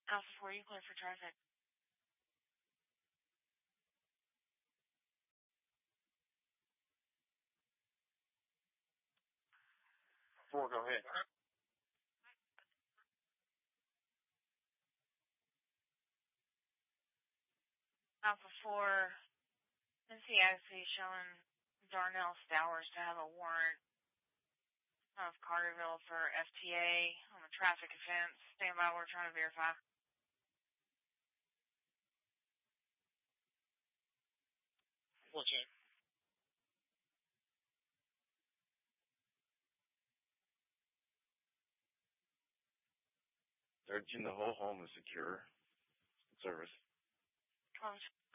Alpha 4, you clear for traffic. 4, go ahead. Alpha 4, NCIC showing Darnell Stowers to have a warrant of Carterville for FTA on a traffic offense. Stand by, we're trying to verify. What's that? Searching the whole home is secure. Service. Close.